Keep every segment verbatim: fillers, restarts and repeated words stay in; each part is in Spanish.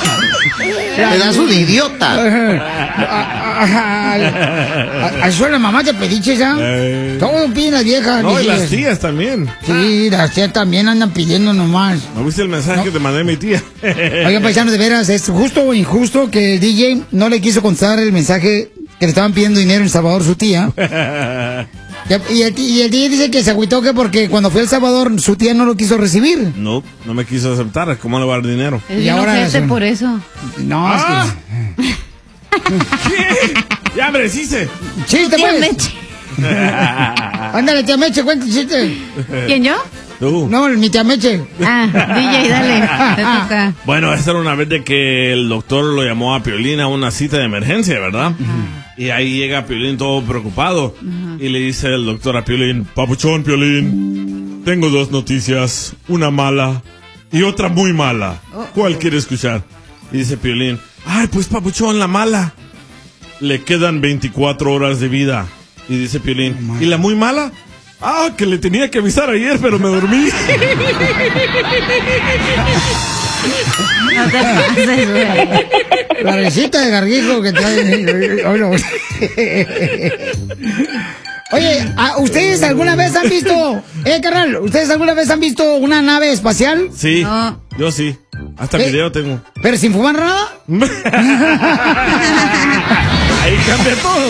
Pedazo de idiota. Así son las mamás de pediches, ¿ah? ¿eh? Todos piden las viejas. No, y las tías también. Sí, las tías también andan pidiendo nomás. ¿No viste el mensaje no. que te mandé mi tía? Oigan, paisanos, de veras, es justo o injusto que el D J no le quiso contestar el mensaje que le estaban pidiendo dinero en El Salvador su tía. Y el, y el D J dice que se agüitó que porque cuando fue a El Salvador su tía no lo quiso recibir. No, no me quiso aceptar. ¿Cómo le va a dar dinero? Es y ahora es por eso. No, ah. es que... ¿Qué? Ya, hombre, chiste. Chiste, pues. Ándale, tía Meche, cuenta chiste. ¿Quién, yo? Tú. No, mi tía Meche. Ah, D J, dale. Te toca. Bueno, esta era una vez de que el doctor lo llamó a Piolín a una cita de emergencia, ¿verdad? Uh-huh. Y ahí llega Piolín todo preocupado. Uh-huh. Y le dice el doctor a Piolín: Papuchón, Piolín, tengo dos noticias, una mala y otra muy mala. Oh, ¿Cuál oh. quiere escuchar? Y dice Piolín: ay, pues Papuchón, la mala. Le quedan veinticuatro horas de vida. Y dice Piolín: oh, ¿y la muy mala? Ah, que le tenía que avisar ayer, pero me dormí. No te pases, güey. La recita de garguijo que trae. Oye, ¿ustedes alguna vez han visto, eh, carnal, ¿ustedes alguna vez han visto una nave espacial? Sí, no. Yo sí. Hasta ¿Eh? video tengo. ¿Pero sin fumar nada? Ahí cambia todo.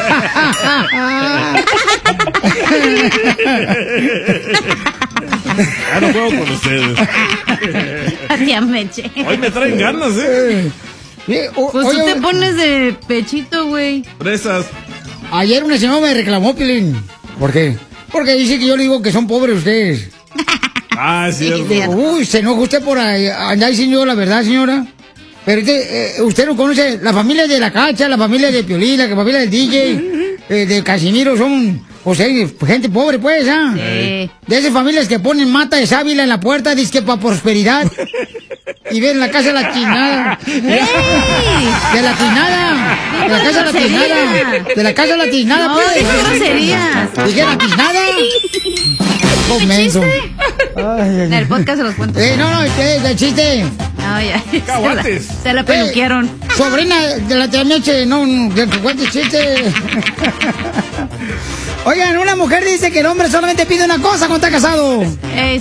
Ya no juego con ustedes. Tía Meche. Hoy me traen ganas, ¿eh? eh o, pues oye, tú te pones de pechito, güey. Presas. Ayer una señora me reclamó, Pilín. ¿Por qué? Porque dice que yo le digo que son pobres ustedes. Ah, es cierto. Uy, se enoja usted por ahí, andar diciendo la verdad, señora. Pero usted, eh, usted no conoce la familia de la Cacha, la familia de Piolín, la familia del D J, eh, de Casimiro, son, o sea, gente pobre, pues, ¿ah? Sí. De esas familias que ponen mata de sábila en la puerta, dice que para prosperidad. Y ven la casa latinada. ¡Ey! De la tinada. De la casa latinada. De la casa latinada, no, pues. Dije groserías. Dije latinada. Comenzo. En el podcast se los cuento. Eh, no, no, ¿qué es el chiste? No, ya. Caguates. Se la, se la peluquearon. Eh, sobrina de la tía Meche, no, que cuente chiste. Oigan, una mujer dice que el hombre solamente pide una cosa cuando está casado. Eh,